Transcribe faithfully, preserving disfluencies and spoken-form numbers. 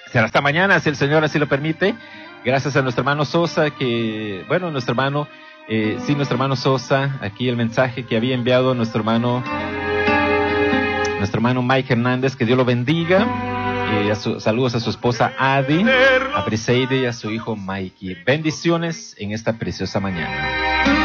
Será hasta mañana, si el Señor así lo permite. Gracias a nuestro hermano Sosa, que, bueno, nuestro hermano, eh, sí, nuestro hermano Sosa, aquí el mensaje que había enviado nuestro hermano, nuestro hermano Mike Hernández, que Dios lo bendiga. Eh, a su, saludos a su esposa Adi, a Briseide y a su hijo Mikey. Bendiciones en esta preciosa mañana.